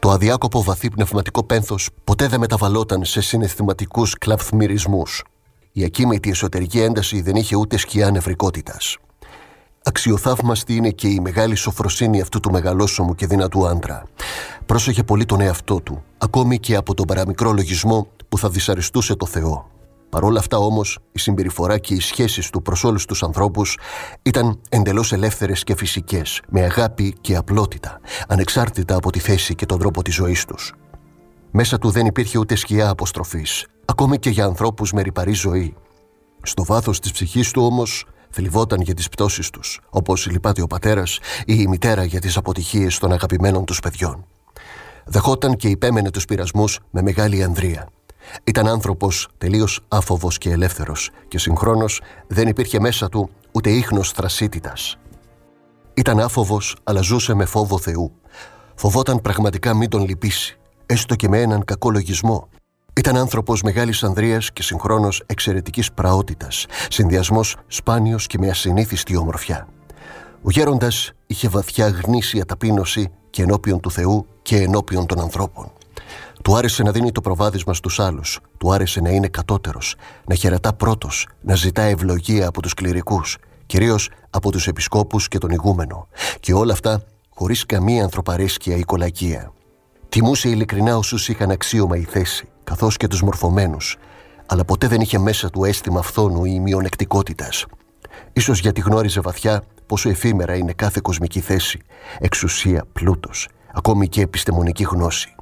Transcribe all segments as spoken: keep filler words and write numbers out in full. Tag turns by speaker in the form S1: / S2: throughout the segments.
S1: Το αδιάκοπο βαθύ πνευματικό πένθος ποτέ δεν μεταβαλόταν σε συναισθηματικούς κλαυθμυρισμούς. Η ακίμητη εσωτερική ένταση δεν είχε ούτε σκιά νευρικότητας. Αξιοθαύμαστη είναι και η μεγάλη σοφροσύνη αυτού του μεγαλόσωμου και δυνατού άντρα. Πρόσεχε πολύ τον εαυτό του, ακόμη και από τον παραμικρό λογισμό που θα δυσαρεστούσε το Θεό. Παρ' όλα αυτά όμως, η συμπεριφορά και οι σχέσεις του προς όλους τους ανθρώπους ήταν εντελώς ελεύθερες και φυσικές, με αγάπη και απλότητα, ανεξάρτητα από τη θέση και τον τρόπο της ζωής τους. Μέσα του δεν υπήρχε ούτε σκιά αποστροφής, ακόμη και για ανθρώπους με ρυπαρή ζωή. Στο βάθος της ψυχής του όμως θλιβόταν για τις πτώσεις τους, όπως λυπάται ο πατέρας ή η μητέρα για τις αποτυχίες των αγαπημένων τους παιδιών. Δεχόταν και υπέμενε τους πειρασμούς με μεγάλη ανδρεία. Ήταν άνθρωπος τελείως άφοβος και ελεύθερος και συγχρόνως δεν υπήρχε μέσα του ούτε ίχνος θρασίτητας. Ήταν άφοβος, αλλά ζούσε με φόβο Θεού. Φοβόταν πραγματικά μην τον λυπήσει, έστω και με έναν κακό λογισμό. Ήταν άνθρωπος μεγάλης ανδρείας και συγχρόνως εξαιρετικής πραότητας, συνδυασμός σπάνιος και με ασυνήθιστη ομορφιά. Ο γέροντας είχε βαθιά γνήσια ταπείνωση και ενώπιον του Θεού και ενώπιον των ανθρώπων. Του άρεσε να δίνει το προβάδισμα στους άλλους, του άρεσε να είναι κατώτερος, να χαιρετά πρώτος, να ζητά ευλογία από τους κληρικούς, κυρίως από τους επισκόπους και τον ηγούμενο, και όλα αυτά χωρίς καμία ανθρωπαρέσκεια ή κολακία. Τιμούσε ειλικρινά όσους είχαν αξίωμα η θέση, καθώς και τους μορφωμένους, αλλά ποτέ δεν είχε μέσα του αίσθημα φθόνου ή μειονεκτικότητας. Ίσως γιατί γνώριζε βαθιά πόσο εφήμερα είναι κάθε κοσμική θέση, εξουσία, πλούτος, ακόμη και επιστημονική γνώση.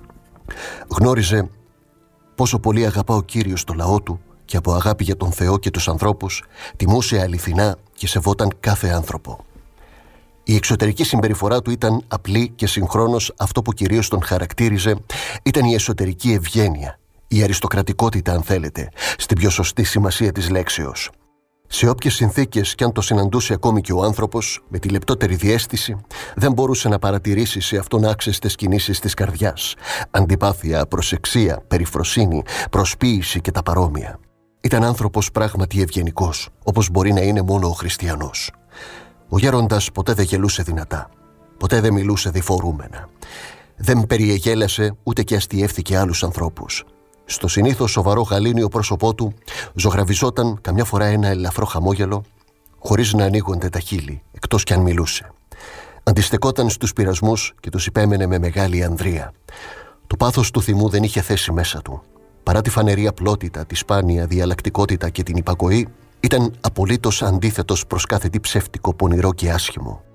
S1: Γνώριζε πόσο πολύ αγαπά ο Κύριος το λαό του και από αγάπη για τον Θεό και τους ανθρώπους τιμούσε αληθινά και σεβόταν κάθε άνθρωπο. Η εξωτερική συμπεριφορά του ήταν απλή και συγχρόνως αυτό που κυρίως τον χαρακτήριζε ήταν η εσωτερική ευγένεια, η αριστοκρατικότητα αν θέλετε, στην πιο σωστή σημασία της λέξεως. Σε όποιες συνθήκες κι αν το συναντούσε ακόμη και ο άνθρωπος, με τη λεπτότερη διαίσθηση, δεν μπορούσε να παρατηρήσει σε αυτόν άξεστες κινήσεις της καρδιάς, αντιπάθεια, προσεξία, περιφροσύνη, προσποίηση και τα παρόμοια. Ήταν άνθρωπος πράγματι ευγενικός, όπως μπορεί να είναι μόνο ο χριστιανός. Ο γέροντας ποτέ δεν γελούσε δυνατά, ποτέ δεν μιλούσε διφορούμενα. Δεν περιεγέλασε ούτε και αστιεύθηκε άλλους ανθρώπους. Στο συνήθως σοβαρό γαλήνιο πρόσωπό του ζωγραφιζόταν καμιά φορά ένα ελαφρό χαμόγελο, χωρίς να ανοίγονται τα χείλη, εκτός κι αν μιλούσε. Αντιστεκόταν στους πειρασμούς και τους υπέμενε με μεγάλη ανδρεία. Το πάθος του θυμού δεν είχε θέση μέσα του. Παρά τη φανερή απλότητα, τη σπάνια διαλλακτικότητα και την υπακοή, ήταν απολύτως αντίθετος προς κάθε τι ψεύτικο, πονηρό και άσχημο.